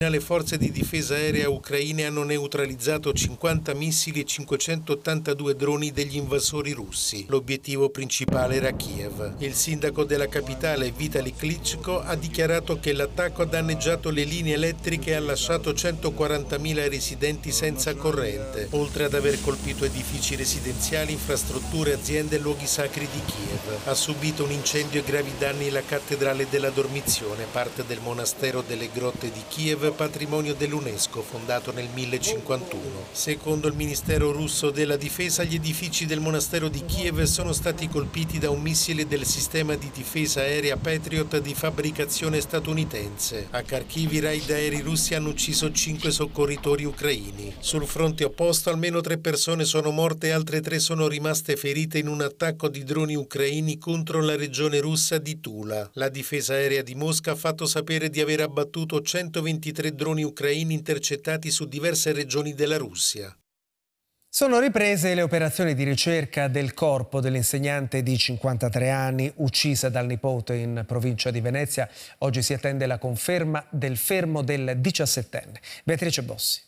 Le forze di difesa aerea ucraine hanno neutralizzato 50 missili e 582 droni degli invasori russi. L'obiettivo principale era Kiev. Il sindaco della capitale, Vitali Klitschko, ha dichiarato che l'attacco ha danneggiato le linee elettriche e ha lasciato 140.000 residenti senza corrente, oltre ad aver colpito edifici residenziali, infrastrutture, aziende e luoghi sacri di Kiev. Ha subito un incendio e gravi danni la cattedrale della Dormizione, parte del monastero delle grotte di Kiev, patrimonio dell'UNESCO, fondato nel 1051. Secondo il Ministero russo della Difesa, gli edifici del monastero di Kiev sono stati colpiti da un missile del sistema di difesa aerea Patriot di fabbricazione statunitense. A Kharkiv i raid aerei russi hanno ucciso 5 soccorritori ucraini. Sul fronte opposto almeno 3 persone sono morte e altre 3 sono rimaste ferite in un attacco di droni ucraini contro la regione russa di Tula. La difesa aerea di Mosca ha fatto sapere di aver abbattuto 123 droni ucraini intercettati su diverse regioni della Russia. Sono riprese le operazioni di ricerca del corpo dell'insegnante di 53 anni uccisa dal nipote in provincia di Venezia. Oggi si attende la conferma del fermo del 17enne. Beatrice Bossi.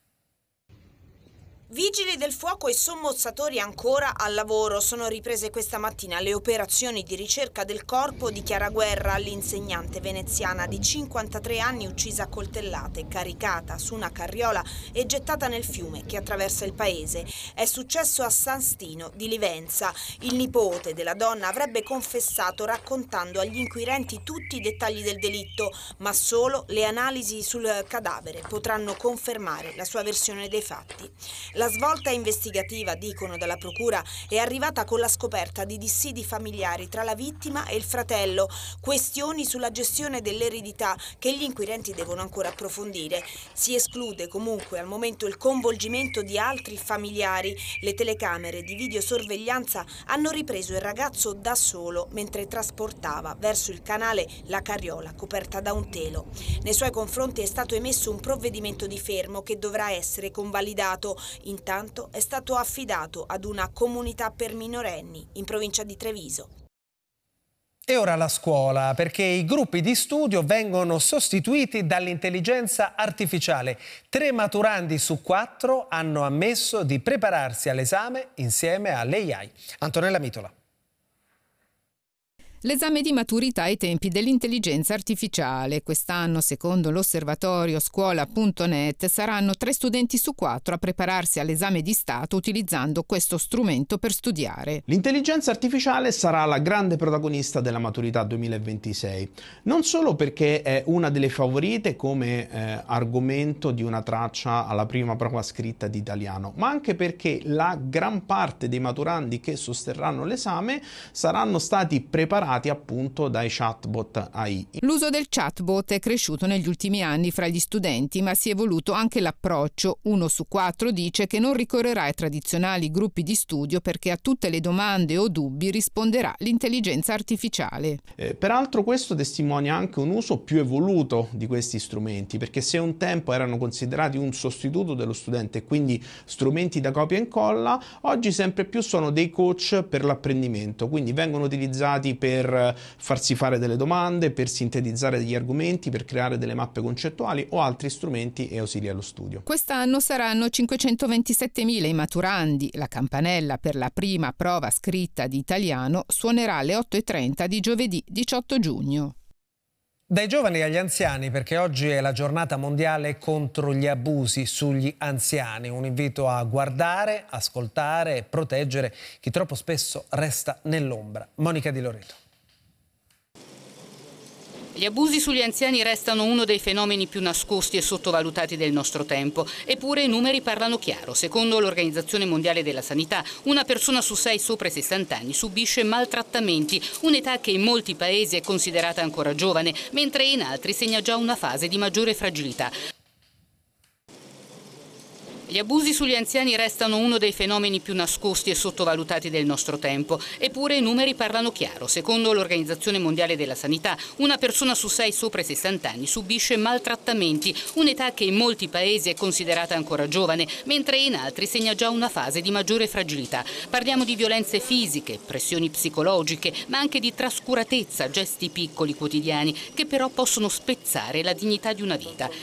Vigili del fuoco e sommozzatori ancora al lavoro. Sono riprese questa mattina le operazioni di ricerca del corpo di Chiara Guerra, l'insegnante veneziana di 53 anni uccisa a coltellate, caricata su una carriola e gettata nel fiume che attraversa il paese. È successo a San Stino di Livenza. Il nipote della donna avrebbe confessato raccontando agli inquirenti tutti i dettagli del delitto, ma solo le analisi sul cadavere potranno confermare la sua versione dei fatti. La svolta investigativa, dicono dalla procura, è arrivata con la scoperta di dissidi familiari tra la vittima e il fratello, questioni sulla gestione dell'eredità che gli inquirenti devono ancora approfondire. Si esclude comunque al momento il coinvolgimento di altri familiari. Le telecamere di videosorveglianza hanno ripreso il ragazzo da solo mentre trasportava verso il canale la carriola coperta da un telo. Nei suoi confronti è stato emesso un provvedimento di fermo che dovrà essere convalidato. Intanto è stato affidato ad una comunità per minorenni in provincia di Treviso. E ora la scuola, perché i gruppi di studio vengono sostituiti dall'intelligenza artificiale. 3 maturandi su 4 hanno ammesso di prepararsi all'esame insieme all'AI. Antonella Mitola. L'esame di maturità ai tempi dell'intelligenza artificiale. Quest'anno, secondo l'osservatorio scuola.net, saranno 3 studenti su 4 a prepararsi all'esame di Stato utilizzando questo strumento per studiare. L'intelligenza artificiale sarà la grande protagonista della maturità 2026, non solo perché è una delle favorite come argomento di una traccia alla prima prova scritta di italiano, ma anche perché la gran parte dei maturandi che sosterranno l'esame saranno stati preparati appunto dai chatbot AI. L'uso del chatbot è cresciuto negli ultimi anni fra gli studenti, ma si è evoluto anche l'approccio. 1 su 4 dice che non ricorrerà ai tradizionali gruppi di studio perché a tutte le domande o dubbi risponderà l'intelligenza artificiale. Peraltro questo testimonia anche un uso più evoluto di questi strumenti, perché se un tempo erano considerati un sostituto dello studente e quindi strumenti da copia e incolla, oggi sempre più sono dei coach per l'apprendimento, quindi vengono utilizzati per farsi fare delle domande, per sintetizzare degli argomenti, per creare delle mappe concettuali o altri strumenti e ausili allo studio. Quest'anno saranno 527.000 i maturandi. La campanella per la prima prova scritta di italiano suonerà alle 8:30 di giovedì 18 giugno. Dai giovani agli anziani, perché oggi è la giornata mondiale contro gli abusi sugli anziani. Un invito a guardare, ascoltare e proteggere chi troppo spesso resta nell'ombra. Monica Di Loreto. Gli abusi sugli anziani restano uno dei fenomeni più nascosti e sottovalutati del nostro tempo, eppure i numeri parlano chiaro. Secondo l'Organizzazione Mondiale della Sanità, una persona su 6 sopra i 60 anni subisce maltrattamenti, un'età che in molti paesi è considerata ancora giovane, mentre in altri segna già una fase di maggiore fragilità. Gli abusi sugli anziani restano uno dei fenomeni più nascosti e sottovalutati del nostro tempo, eppure i numeri parlano chiaro. Secondo l'Organizzazione Mondiale della Sanità, una persona su 6 sopra i 60 anni subisce maltrattamenti, un'età che in molti paesi è considerata ancora giovane, mentre in altri segna già una fase di maggiore fragilità. Parliamo di violenze fisiche, pressioni psicologiche, ma anche di trascuratezza, gesti piccoli quotidiani che però possono spezzare la dignità di una vita.